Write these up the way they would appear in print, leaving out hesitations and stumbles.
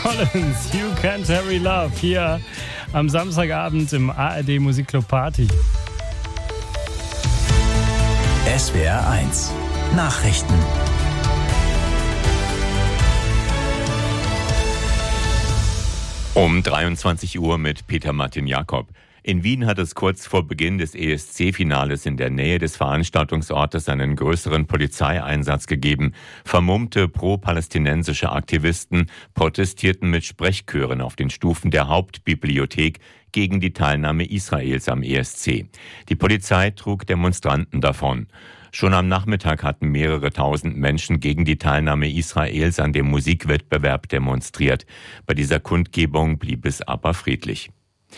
Collins, You Can't Hurry Love, hier am Samstagabend im ARD Musikclub Party. SWR 1 Nachrichten. Um 23 Uhr mit Peter Martin Jakob. In Wien hat es kurz vor Beginn des ESC-Finales in der Nähe des Veranstaltungsortes einen größeren Polizeieinsatz gegeben. Vermummte pro-palästinensische Aktivisten protestierten mit Sprechchören auf den Stufen der Hauptbibliothek gegen die Teilnahme Israels am ESC. Die Polizei trug Demonstranten davon. Schon am Nachmittag hatten mehrere tausend Menschen gegen die Teilnahme Israels an dem Musikwettbewerb demonstriert. Bei dieser Kundgebung blieb es aber friedlich.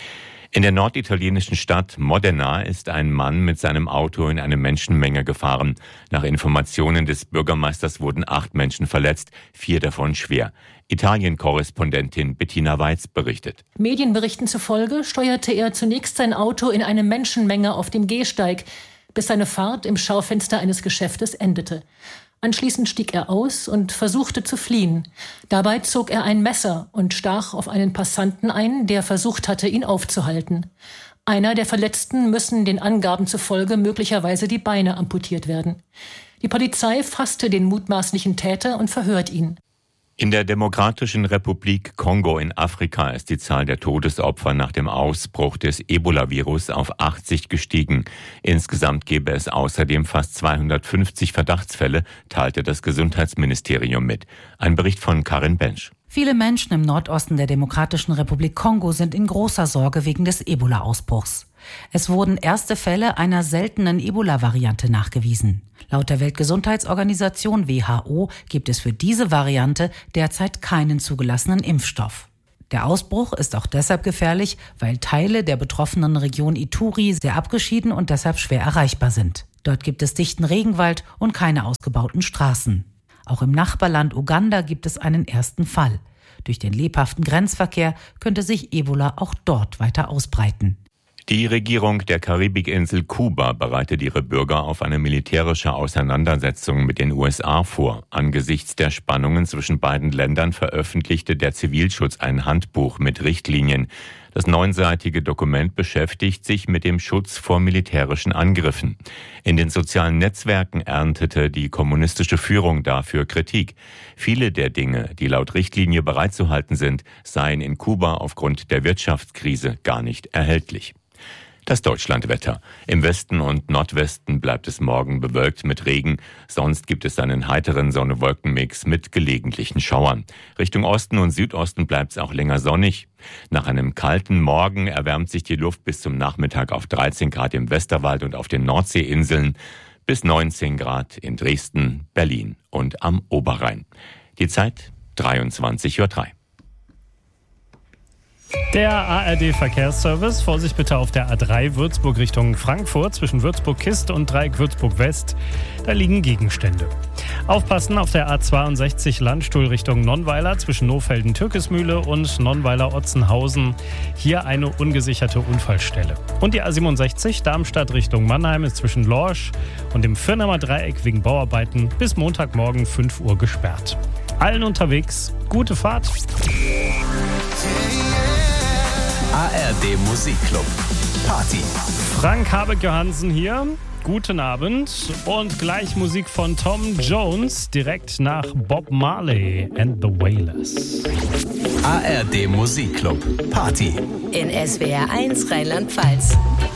In der norditalienischen Stadt Modena ist ein Mann mit seinem Auto in eine Menschenmenge gefahren. Nach Informationen des Bürgermeisters wurden 8 Menschen verletzt, 4 davon schwer. Italien-Korrespondentin Bettina Weiz berichtet. Medienberichten zufolge steuerte er zunächst sein Auto in eine Menschenmenge auf dem Gehsteig, bis seine Fahrt im Schaufenster eines Geschäftes endete. Anschließend stieg er aus und versuchte zu fliehen. Dabei zog er ein Messer und stach auf einen Passanten ein, der versucht hatte, ihn aufzuhalten. Einer der Verletzten müssen den Angaben zufolge möglicherweise die Beine amputiert werden. Die Polizei fasste den mutmaßlichen Täter und verhört ihn. In der Demokratischen Republik Kongo in Afrika ist die Zahl der Todesopfer nach dem Ausbruch des Ebola-Virus auf 80 gestiegen. Insgesamt gäbe es außerdem fast 250 Verdachtsfälle, teilte das Gesundheitsministerium mit. Ein Bericht von Karin Bensch. Viele Menschen im Nordosten der Demokratischen Republik Kongo sind in großer Sorge wegen des Ebola-Ausbruchs. Es wurden erste Fälle einer seltenen Ebola-Variante nachgewiesen. Laut der Weltgesundheitsorganisation WHO gibt es für diese Variante derzeit keinen zugelassenen Impfstoff. Der Ausbruch ist auch deshalb gefährlich, weil Teile der betroffenen Region Ituri sehr abgeschieden und deshalb schwer erreichbar sind. Dort gibt es dichten Regenwald und keine ausgebauten Straßen. Auch im Nachbarland Uganda gibt es einen ersten Fall. Durch den lebhaften Grenzverkehr könnte sich Ebola auch dort weiter ausbreiten. Die Regierung der Karibikinsel Kuba bereitet ihre Bürger auf eine militärische Auseinandersetzung mit den USA vor. Angesichts der Spannungen zwischen beiden Ländern veröffentlichte der Zivilschutz ein Handbuch mit Richtlinien. Das 9-seitige Dokument beschäftigt sich mit dem Schutz vor militärischen Angriffen. In den sozialen Netzwerken erntete die kommunistische Führung dafür Kritik. Viele der Dinge, die laut Richtlinie bereitzuhalten sind, seien in Kuba aufgrund der Wirtschaftskrise gar nicht erhältlich. Das Deutschlandwetter. Im Westen und Nordwesten bleibt es morgen bewölkt mit Regen. Sonst gibt es einen heiteren Sonne-Wolken-Mix mit gelegentlichen Schauern. Richtung Osten und Südosten bleibt es auch länger sonnig. Nach einem kalten Morgen erwärmt sich die Luft bis zum Nachmittag auf 13 Grad im Westerwald und auf den Nordseeinseln, bis 19 Grad in Dresden, Berlin und am Oberrhein. Die Zeit 23:03 Uhr. Der ARD-Verkehrsservice. Vorsicht bitte auf der A3 Würzburg Richtung Frankfurt zwischen Würzburg-Kist und Dreieck Würzburg-West. Da liegen Gegenstände. Aufpassen auf der A62 Landstuhl Richtung Nonnweiler zwischen Nohfelden-Türkesmühle und Nonnweiler-Otzenhausen. Hier eine ungesicherte Unfallstelle. Und die A67 Darmstadt Richtung Mannheim ist zwischen Lorsch und dem Firnamer Dreieck wegen Bauarbeiten bis Montagmorgen 5 Uhr gesperrt. Allen unterwegs, gute Fahrt. ARD Musikclub Party. Frank Habeck-Johansen hier. Guten Abend und gleich Musik von Tom Jones direkt nach Bob Marley and the Wailers. ARD Musikclub Party. In SWR 1 Rheinland-Pfalz.